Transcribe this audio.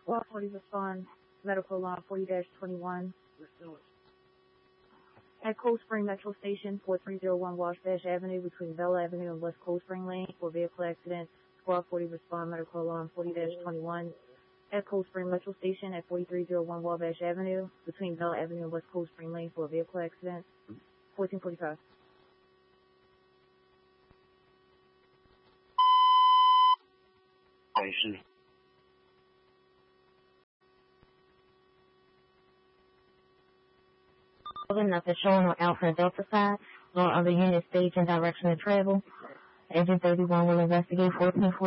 Squad 40 respond. Medical alarm 40-21. At Cold Spring Metro Station, 4301 Wabash Avenue between Bell Avenue and West Cold Spring Lane for vehicle accident. Squad 40 respond. Medical alarm 40-21. At Cold Spring Metro Station at 4301 Wabash Avenue between Bell Avenue and West Cold Spring Lane for a vehicle accident. 1445. Station. Nothing showing on Alpha Delta side, nor other unit stage and direction of travel. Agent 31 will investigate 1440.